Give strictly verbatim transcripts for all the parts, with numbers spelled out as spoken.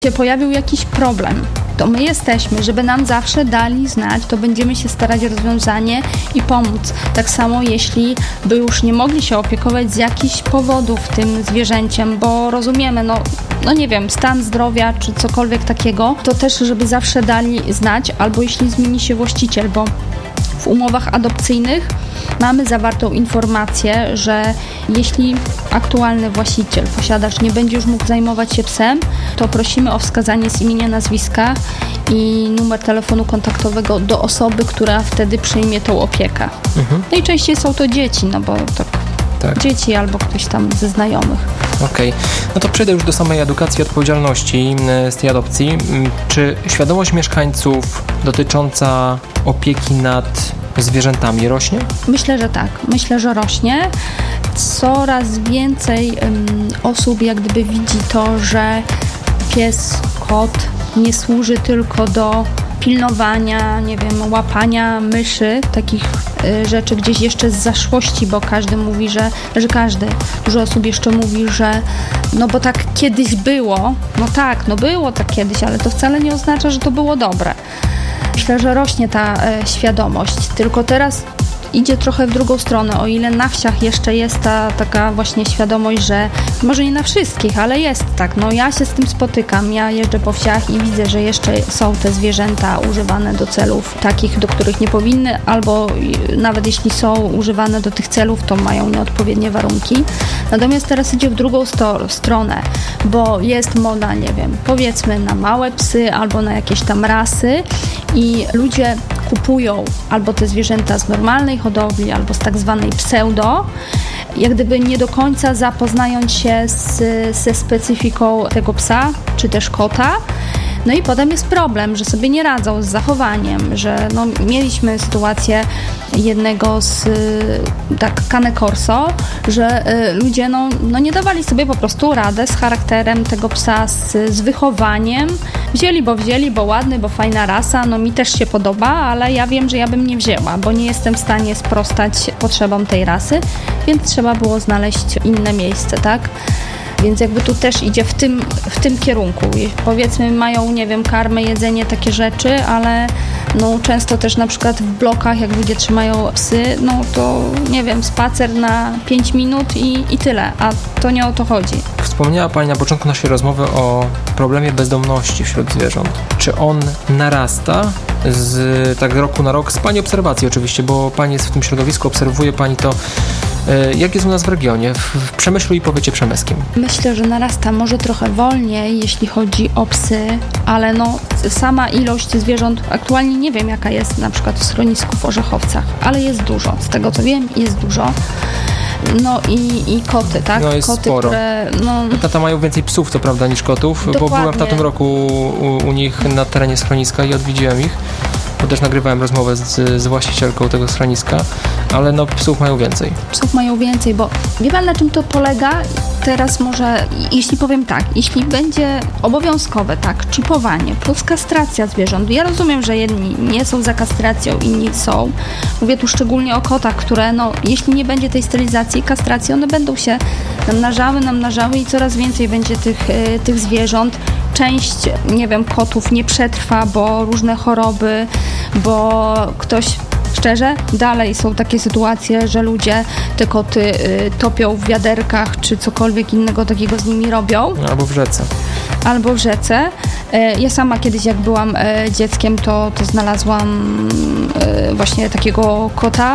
się pojawił jakiś problem, to my jesteśmy, żeby nam zawsze dali znać, to będziemy się starać o rozwiązanie i pomóc. Tak samo jeśli by już nie mogli się opiekować z jakichś powodów tym zwierzęciem, bo rozumiemy, no, no nie wiem, stan zdrowia czy cokolwiek takiego, to też żeby zawsze dali znać, albo jeśli zmieni się właściciel, bo w umowach adopcyjnych mamy zawartą informację, że jeśli aktualny właściciel, posiadacz nie będzie już mógł zajmować się psem, to prosimy o wskazanie z imienia, nazwiska i numer telefonu kontaktowego do osoby, która wtedy przyjmie tą opiekę. Mhm. Najczęściej są to dzieci, no bo tak, tak. dzieci albo ktoś tam ze znajomych. Okej, okay. No to przejdę już do samej edukacji i odpowiedzialności z tej adopcji. Czy świadomość mieszkańców dotycząca opieki nad zwierzętami rośnie? Myślę, że tak. Myślę, że rośnie. Coraz więcej um, osób jak gdyby widzi to, że pies, kot nie służy tylko do pilnowania, nie wiem, łapania myszy, takich y, rzeczy gdzieś jeszcze z zaszłości, bo każdy mówi, że, że każdy, dużo osób jeszcze mówi, że no bo tak kiedyś było, no tak, no było tak kiedyś, ale to wcale nie oznacza, że to było dobre. Myślę, że rośnie ta e, świadomość, tylko teraz idzie trochę w drugą stronę, o ile na wsiach jeszcze jest ta taka właśnie świadomość, że może nie na wszystkich, ale jest tak, no ja się z tym spotykam, ja jeżdżę po wsiach i widzę, że jeszcze są te zwierzęta używane do celów takich, do których nie powinny, albo nawet jeśli są używane do tych celów, to mają nieodpowiednie warunki. Natomiast teraz idzie w drugą sto- stronę, bo jest moda, nie wiem, powiedzmy na małe psy albo na jakieś tam rasy i ludzie kupują albo te zwierzęta z normalnej hodowli, albo z tak zwanej pseudo, jak gdyby nie do końca zapoznając się z, ze specyfiką tego psa, czy też kota. No i potem jest problem, że sobie nie radzą z zachowaniem, że no, mieliśmy sytuację jednego z tak Cane Corso, że y, ludzie no, no nie dawali sobie po prostu radę z charakterem tego psa, z, z wychowaniem. Wzięli, bo wzięli, bo ładny, bo fajna rasa, no mi też się podoba, ale ja wiem, że ja bym nie wzięła, bo nie jestem w stanie sprostać potrzebom tej rasy, więc trzeba było znaleźć inne miejsce, tak? Więc jakby tu też idzie w tym, w tym kierunku. Powiedzmy mają, nie wiem, karmę, jedzenie, takie rzeczy, ale no często też na przykład w blokach, jak ludzie trzymają psy, no to nie wiem, spacer na pięć minut i, i tyle, a to nie o to chodzi. Wspomniała Pani na początku naszej rozmowy o problemie bezdomności wśród zwierząt. Czy on narasta z tak roku na rok? Z Pani obserwacji oczywiście, bo Pani jest w tym środowisku, obserwuje Pani to. Jak jest u nas w regionie, w Przemyślu i powiecie przemyskim? Myślę, że narasta może trochę wolniej, jeśli chodzi o psy, ale no sama ilość zwierząt, aktualnie nie wiem jaka jest na przykład w schronisku w Orzechowcach, ale jest dużo, z tego co wiem jest dużo. No i, i koty, tak? No jest koty, sporo. Które, no... Tata mają więcej psów, to prawda, niż kotów, Dokładnie. Bo byłem w tamtym roku u, u nich na terenie schroniska i odwiedziłem ich. Bo też nagrywałem rozmowę z, z właścicielką tego schroniska, ale no psów mają więcej. Psów mają więcej, bo wie pan na czym to polega? Teraz może, jeśli powiem tak, jeśli będzie obowiązkowe, tak, czipowanie plus kastracja zwierząt. Ja rozumiem, że jedni nie są za kastracją, inni są. Mówię tu szczególnie o kotach, które no, jeśli nie będzie tej sterylizacji i kastracji, one będą się namnażały, namnażały i coraz więcej będzie tych, y, tych zwierząt. Część, nie wiem, kotów nie przetrwa, bo różne choroby, bo ktoś, szczerze, dalej są takie sytuacje, że ludzie te koty y, topią w wiaderkach, czy cokolwiek innego takiego z nimi robią. Albo w rzece. Albo w rzece. Y, ja sama kiedyś, jak byłam y, dzieckiem, to, to znalazłam y, właśnie takiego kota.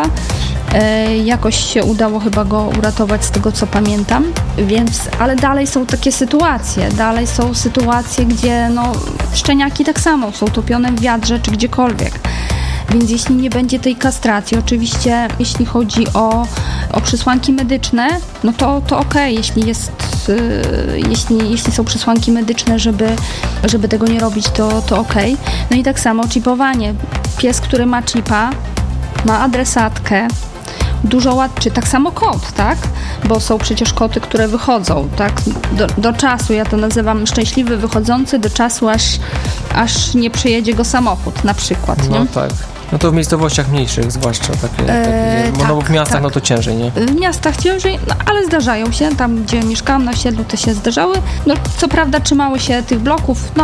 Jakoś się udało chyba go uratować z tego, co pamiętam, więc, ale dalej są takie sytuacje, dalej są sytuacje, gdzie no, szczeniaki tak samo są topione w wiadrze, czy gdziekolwiek. Więc jeśli nie będzie tej kastracji, oczywiście jeśli chodzi o, o przesłanki medyczne, no to, to okej, okay. jeśli jest, yy, jeśli, jeśli są przesłanki medyczne, żeby, żeby tego nie robić, to, to okej. Okay. No i tak samo czipowanie. Pies, który ma chipa, ma adresatkę, dużo łatwiej, tak samo kot, tak? Bo są przecież koty, które wychodzą, tak? Do, do czasu, ja to nazywam szczęśliwy wychodzący, do czasu aż, aż nie przejedzie go samochód na przykład, nie? No tak. No to w miejscowościach mniejszych zwłaszcza takie, e, takie tak, no bo w miastach tak. no to ciężej, nie? W miastach ciężej, no ale zdarzają się, tam gdzie mieszkałam na osiedlu, to się zdarzały. No co prawda trzymały się tych bloków, no